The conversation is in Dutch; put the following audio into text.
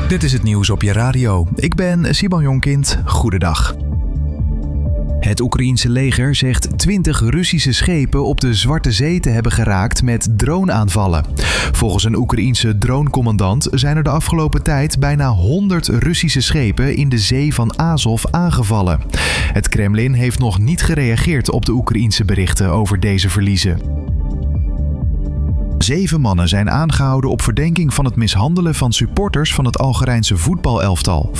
Dit is het nieuws op je radio. Ik ben Simon Jonkind. Goedendag. Het Oekraïense leger zegt 20 Russische schepen op de Zwarte Zee te hebben geraakt met droneaanvallen. Volgens een Oekraïense dronecommandant zijn er de afgelopen tijd bijna 100 Russische schepen in de zee van Azov aangevallen. Het Kremlin heeft nog niet gereageerd op de Oekraïense berichten over deze verliezen. 7 mannen zijn aangehouden op verdenking van het mishandelen van supporters van het Algerijnse voetbalelftal.